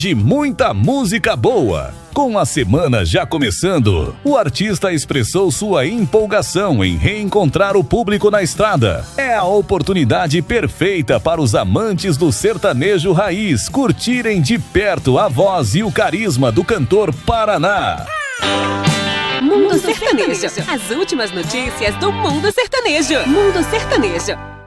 De muita música boa. Com a semana já começando, o artista expressou sua empolgação em reencontrar o público na estrada. É a oportunidade perfeita para os amantes do sertanejo raiz curtirem de perto a voz e o carisma do cantor Paraná. Mundo Sertanejo. As últimas notícias do Mundo Sertanejo. Mundo Sertanejo.